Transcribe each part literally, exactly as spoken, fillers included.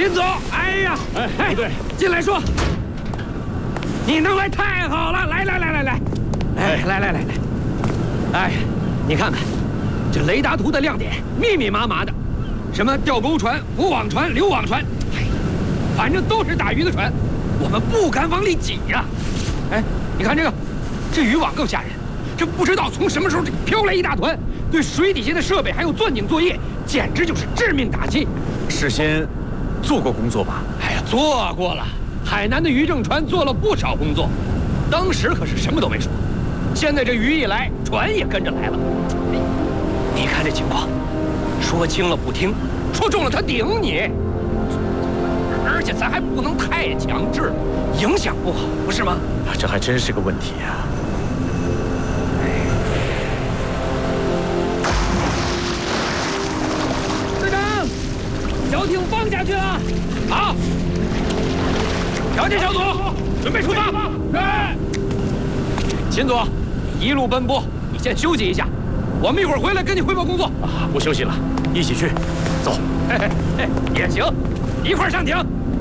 秦总，哎呀，哎哎，对，进来说，你能来太好了，来来来来来，哎，来来来来，哎，你看看，这雷达图的亮点密密麻麻的，什么钓钩船、浮网船、流网船，反正都是打鱼的船，我们不敢往里挤呀。哎，你看这个，这渔网更吓人，这不知道从什么时候飘来一大团，对水底下的设备还有钻井作业，简直就是致命打击。 事先做过工作吧？ 哎呀，做过了。海南的渔政船做了不少工作，当时可是什么都没说。现在这鱼一来，船也跟着来了。你看这情况，说轻了不听，说重了他顶你。而且咱还不能太强制，影响不好，不是吗？ 这还真是个问题呀。 队长，小艇放下去了。好。调解小组，准备出发。哎，秦总，一路奔波，你先休息一下，我们一会儿回来跟你汇报工作。 啊，不休息了，一起去，走。 嘿嘿嘿，也行，一块儿上艇。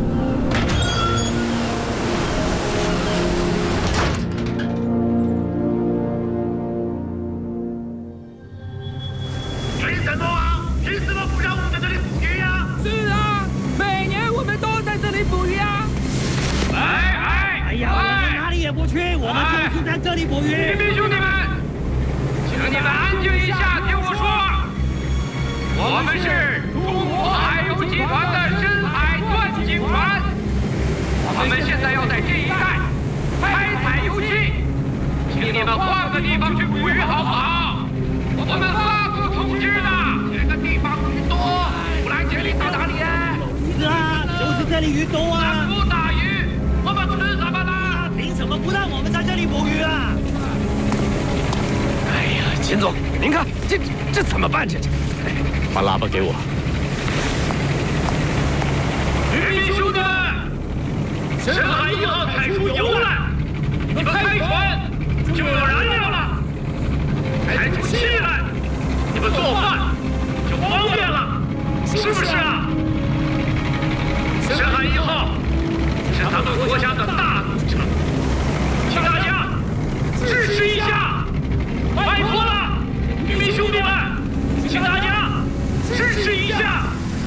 凭什么啊？凭什么不让我们在这里捕鱼呀？ 是啊，每年我们都在这里捕鱼啊。 哎哎！ 哎呀，我们哪里也不去，我们就是在这里捕鱼。 渔民兄弟们，请你们安静一下，听我说。我们是中国海油集团的深海钻井船，我们现在要在这一带开采油气，请你们换个地方去捕鱼好不好？我们发过通知的，这个地方鱼多，不然这里到哪里？ 是啊，就是这里鱼多啊。 不打鱼，我们吃什么呢？ 凭什么不让我们在这里捕鱼啊？ 哎呀，秦总，您看这这怎么办？这这， 把喇叭给我。 渔民兄弟们，深海一号开出油来，你们开船就有燃料了；开出气来，你们做饭就方便了，是不是啊？深海一号是咱们国家的大工程，请大家支持一下，拜托了，渔民兄弟们，请大家支持一下。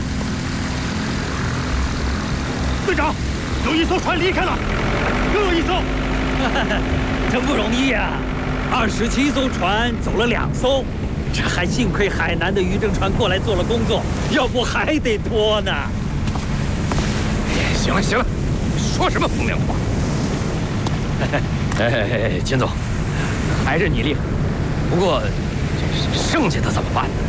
队长，有一艘船离开了，又有一艘，真不容易呀！二十七艘船走了两艘，这还幸亏海南的渔政船过来做了工作，要不还得拖呢。 行了行了，说什么风凉话？哎哎哎，秦总，还是你厉害。不过，剩下的怎么办呢？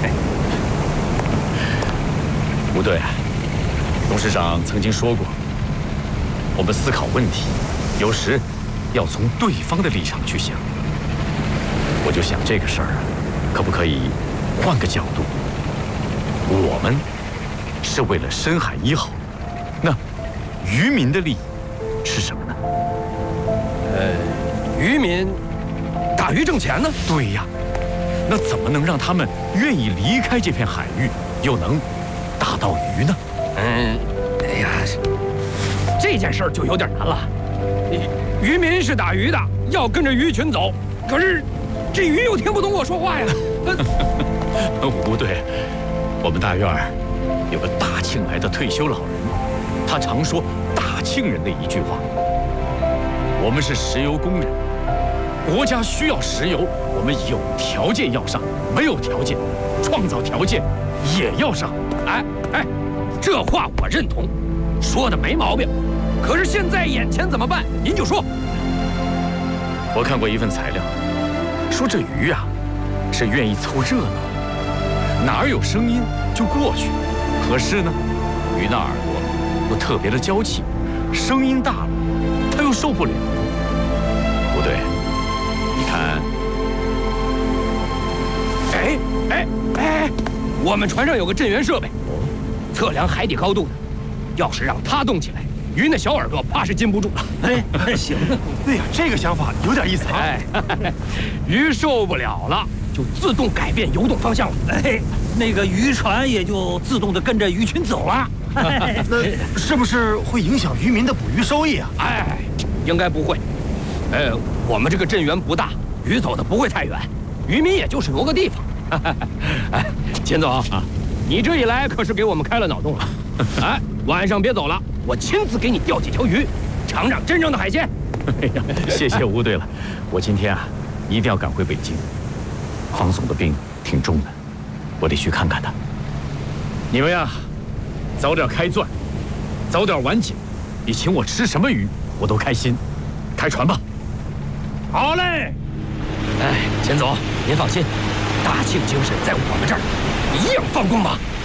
不对，董事长曾经说过，我们思考问题，有时要从对方的立场去想。我就想这个事儿啊，可不可以换个角度？我们是为了深海一号，那渔民的利益是什么呢？ 呃，渔民打鱼挣钱呢？ 对呀，那怎么能让他们愿意离开这片海域，又能打到鱼呢？ 嗯，哎呀，这件事儿就有点难了。渔民是打鱼的，要跟着鱼群走，可是这鱼又听不懂我说话呀。 不对，我们大院有个大庆来的退休老人，他常说大庆人的一句话：我们是石油工人，国家需要石油，我们有条件要上，没有条件，创造条件也要上。 哎哎，这话我认同，说的没毛病。可是现在眼前怎么办？您就说。 我看过一份材料，说这鱼啊是愿意凑热闹，哪儿有声音就过去。可是呢，鱼那耳朵又特别的娇气，声音大了它又受不了。不对，你看， 哎哎哎，我们船上有个震源设备，测量海底高度的，要是让它动起来，鱼那小耳朵怕是禁不住了。 哎，行啊， 对呀，这个想法有点意思啊。 哎，鱼受不了了，就自动改变游动方向了。 哎，那个渔船也就自动的跟着鱼群走了。 那是不是会影响渔民的捕鱼收益啊？ 哎，应该不会。呃，我们这个镇源不大，鱼走的不会太远，渔民也就是挪个地方。哎，钱总啊，你这一来可是给我们开了脑洞了。哎，晚上别走了，我亲自给你钓几条鱼，尝尝真正的海鲜。 哎呀，谢谢吴队了，我今天啊一定要赶回北京。方总的病挺重的，我得去看看他。你们呀，早点开钻，早点完结，你请我吃什么鱼，我都开心。开船吧。 好嘞。 哎，钱总，您放心，大庆精神在我们这儿一样放光芒。